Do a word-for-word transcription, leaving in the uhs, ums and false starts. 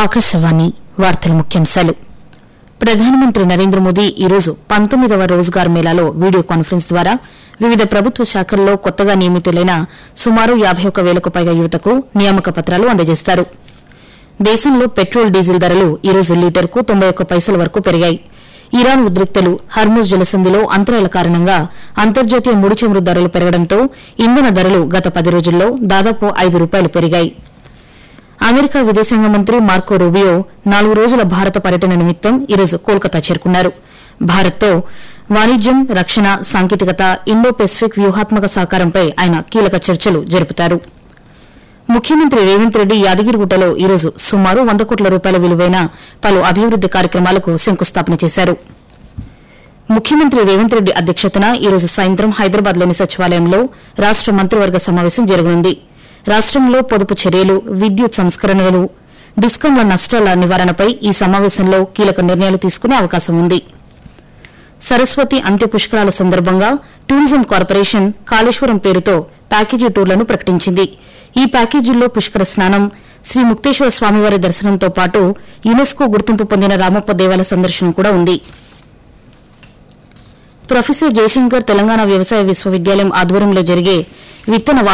ఆకాశవాణి వార్తల ముఖ్యాంశాలు. ప్రధానమంత్రి నరేంద్ర మోదీ ఈరోజు పంతొమ్మిదవ రోజ్గార్ మేళాలో వీడియో కాన్ఫరెన్స్ ద్వారా వివిధ ప్రభుత్వ శాఖల్లో కొత్తగా నియమితులైన సుమారు యాబై ఒక్క వేలకు పైగా యువతకు నియామక పత్రాలు అందజేస్తారు. దేశంలో పెట్రోల్ డీజిల్ ధరలు ఈరోజు లీటర్కు తొంభై ఒక్క పైసల వరకు పెరిగాయి. ఇరాన్ ఉద్రిక్తలు, హర్ముజ్ జలసంధిలో అంతరాల కారణంగా అంతర్జాతీయ ముడి చమురు ధరలు పెరగడంతో ఇంధన ధరలు గత పది రోజుల్లో దాదాపు ఐదు రూపాయలు పెరిగాయి. అమెరికా విదేశాంగ మంత్రి మార్కో రూబియో నాలుగు రోజుల భారత పర్యటన నిమిత్తం ఈరోజు కోల్కతా చేరుకున్నారు. భారత్తో వాణిజ్యం, రక్షణ, సాంకేతికత, ఇండో పెసిఫిక్ వ్యూహాత్మక సహకారంపై ఆయన కీలక చర్చలు జరుపుతారు. ముఖ్యమంత్రి రేవంత్ రెడ్డి యాదగిరిగుట్టలో ఈరోజు సుమారు వంద కోట్ల రూపాయల విలువైన పలు అభివృద్ది కార్యక్రమాలకు శంకుస్థాపన చేశారు. ముఖ్యమంత్రి రేవంత్ రెడ్డి అధ్యక్షతన ఈరోజు సాయంత్రం హైదరాబాద్లోని సచివాలయంలో రాష్ట మంత్రివర్గ సమావేశం జరగనుంది. రాష్టంలో పొదుపు చర్యలు, విద్యుత్ సంస్కరణలు, డిస్కంల నష్టాల నివారణపై ఈ సమావేశంలో కీలక నిర్ణయాలు తీసుకునే అవకాశం ఉంది. సరస్వతి అంత్య పుష్కరాల సందర్భంగా టూరిజం కార్పొరేషన్ కాళేశ్వరం పేరుతో ప్యాకేజీ టూర్లను ప్రకటించింది. ఈ ప్యాకేజీల్లో పుష్కర స్నానం, శ్రీ ముక్తేశ్వర స్వామివారి దర్శనంతో పాటు యునెస్కో గుర్తింపు పొందిన రామప్ప దేవాలయ సందర్శనం కూడా ఉంది. ప్రొఫెసర్ జయశంకర్ తెలంగాణ వ్యవసాయ విశ్వవిద్యాలయం ఆధ్వర్యంలో జరిగే విత్తన